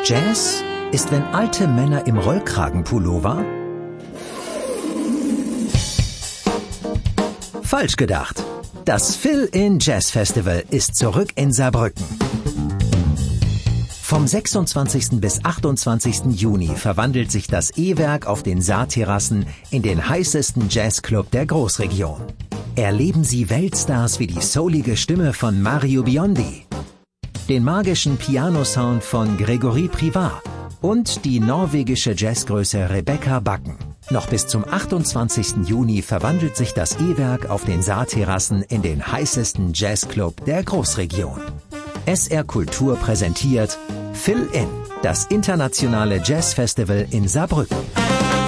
Jazz ist, wenn alte Männer im Rollkragenpullover? Falsch gedacht. Das Fill-In Jazz Festival ist zurück in Saarbrücken. Vom 26. bis 28. Juni verwandelt sich das E-Werk auf den Saarterrassen in den heißesten Jazzclub der Großregion. Erleben Sie Weltstars wie die soulige Stimme von Mario Biondi, den magischen Pianosound von Gregory Privat und die norwegische Jazzgröße Rebecca Bakken. Noch bis zum 28. Juni verwandelt sich das E-Werk auf den Saarterrassen in den heißesten Jazzclub der Großregion. SR Kultur präsentiert Fill-In, das internationale Jazzfestival in Saarbrücken.